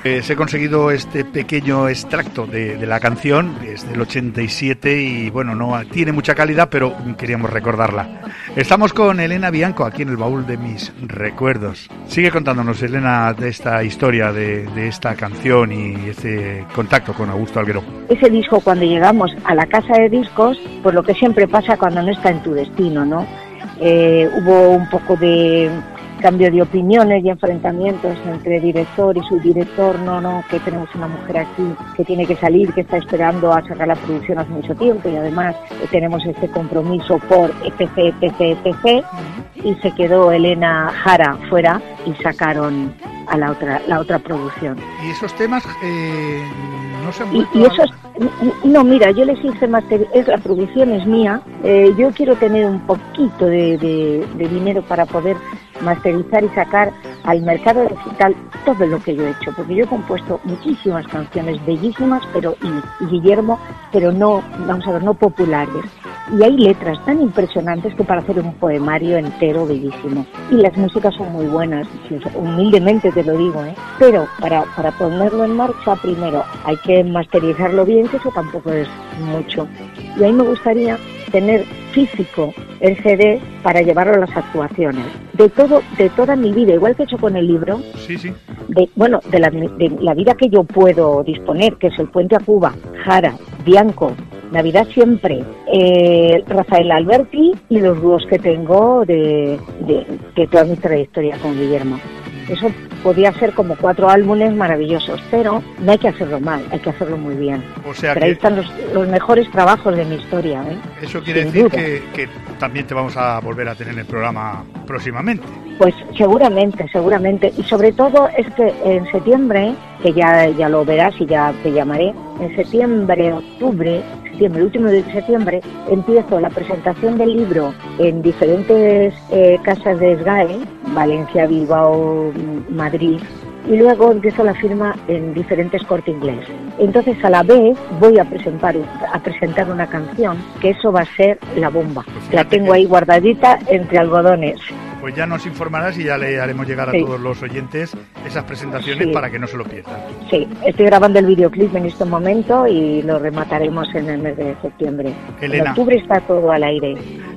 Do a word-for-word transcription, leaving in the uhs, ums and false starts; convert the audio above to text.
Eh, se he conseguido este pequeño extracto de, de la canción, es del ochenta y siete y bueno, no tiene mucha calidad, pero queríamos recordarla. Estamos con Elena Bianco aquí en el baúl de mis recuerdos. Sigue contándonos, Elena, de esta historia, de, de esta canción y este contacto con Augusto Algueró. Ese disco, cuando llegamos a la casa de discos, pues lo que siempre pasa cuando no está en tu destino, ¿no? Eh, hubo un poco de cambio de opiniones y enfrentamientos entre director y subdirector, no, no, que tenemos una mujer aquí que tiene que salir, que está esperando a sacar la producción hace mucho tiempo y además eh, tenemos este compromiso por etc, etc, etc, y se quedó Elena Jara fuera y sacaron a la otra la otra producción. ¿Y esos temas eh, no se han vuelto y, y esos a... No, mira, yo les hice master... es la producción es mía, eh, yo quiero tener un poquito de, de, de dinero para poder masterizar y sacar al mercado digital todo lo que yo he hecho, porque yo he compuesto muchísimas canciones bellísimas, pero y, y Guillermo, pero no, vamos a ver, no populares. Y hay letras tan impresionantes que para hacer un poemario entero bellísimo. Y las músicas son muy buenas, humildemente te lo digo, ¿eh? Pero para, para ponerlo en marcha, primero hay que masterizarlo bien, que eso tampoco es mucho. Y a mí me gustaría tener físico el C D para llevarlo a las actuaciones. De todo, de toda mi vida, igual que he hecho con el libro, sí, sí. De, bueno, de la, de la vida que yo puedo disponer, que es el Puente a Cuba, Jara, Bianco, Navidad Siempre, eh, Rafael Alberti y los dúos que tengo de, de, de toda mi trayectoria con Guillermo. Eso podía ser como cuatro álbumes maravillosos, pero no hay que hacerlo mal, hay que hacerlo muy bien. O sea, pero que... ahí están los, los mejores trabajos de mi historia, ¿eh? Eso quiere Sin decir que, que también te vamos a volver a tener en el programa próximamente. Pues seguramente, seguramente. Y sobre todo es que en septiembre, que ya, ya lo verás y ya te llamaré, en septiembre, octubre, septiembre, el último de septiembre, empiezo la presentación del libro en diferentes eh, casas de SGAE, Valencia, Bilbao, Madrid, y luego empiezo la firma en diferentes Corte Inglés. Entonces a la vez voy a presentar, a presentar una canción, que eso va a ser la bomba. Pues la tengo que... ahí guardadita entre algodones. Pues ya nos informarás y ya le haremos llegar a sí. todos los oyentes esas presentaciones sí. para que no se lo pierdan. Sí, estoy grabando el videoclip en este momento y lo remataremos en el mes de septiembre. Elena. En octubre está todo al aire.